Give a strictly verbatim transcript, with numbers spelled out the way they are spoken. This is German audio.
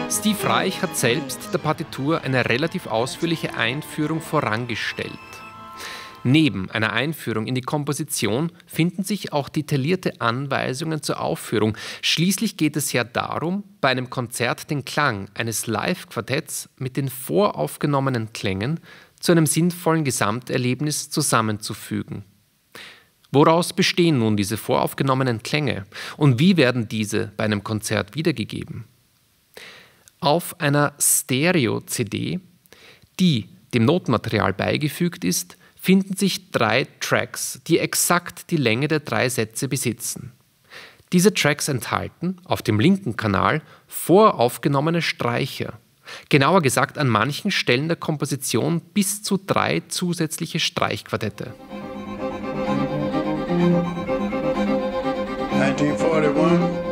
Steve Reich hat selbst der Partitur eine relativ ausführliche Einführung vorangestellt. Neben einer Einführung in die Komposition finden sich auch detaillierte Anweisungen zur Aufführung. Schließlich geht es ja darum, bei einem Konzert den Klang eines Live-Quartetts mit den voraufgenommenen Klängen zu einem sinnvollen Gesamterlebnis zusammenzufügen. Woraus bestehen nun diese voraufgenommenen Klänge und wie werden diese bei einem Konzert wiedergegeben? Auf einer Stereo-C D, die dem Notenmaterial beigefügt ist, finden sich drei Tracks, die exakt die Länge der drei Sätze besitzen. Diese Tracks enthalten auf dem linken Kanal voraufgenommene Streicher. Genauer gesagt an manchen Stellen der Komposition bis zu drei zusätzliche Streichquartette. neunzehnhunderteinundvierzig